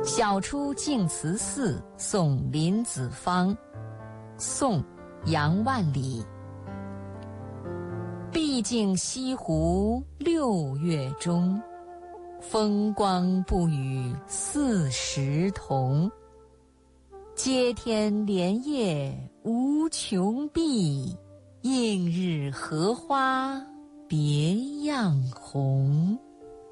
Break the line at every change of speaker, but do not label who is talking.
晓出净慈寺，送林子方。宋，杨万里。毕竟西湖六月中，风光不与40同。接天莲叶无穷碧，映日荷花别样红。